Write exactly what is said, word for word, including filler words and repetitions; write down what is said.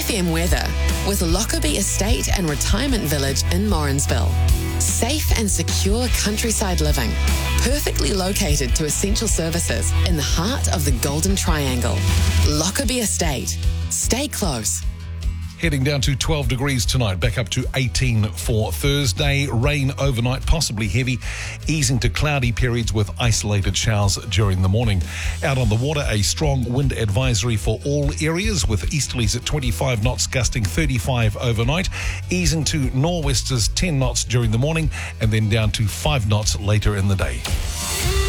F M weather with Lockerbie Estate and Retirement Village in Morrinsville. Safe and secure countryside living, perfectly located to essential services in the heart of the Golden Triangle. Lockerbie Estate. Stay close. Heading down to twelve degrees tonight, back up to eighteen for Thursday. Rain overnight, possibly heavy, easing to cloudy periods with isolated showers during the morning. Out on the water, a strong wind advisory for all areas with easterlies at twenty-five knots, gusting thirty-five overnight, easing to nor'westers ten knots during the morning and then down to five knots later in the day.